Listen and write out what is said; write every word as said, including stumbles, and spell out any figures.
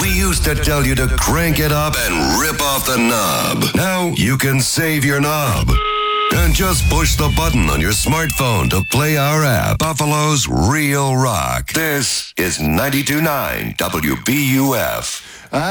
We used to tell you to crank it up and rip off the knob. Now you can save your knob. And just push the button on your smartphone to play our app, Buffalo's Real Rock. This is ninety-two point nine W B U F.